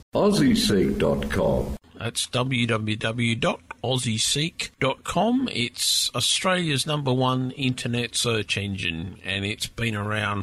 AussieSeek.com. That's www.aussieseek.com. It's Australia's #1 internet search engine, and it's been around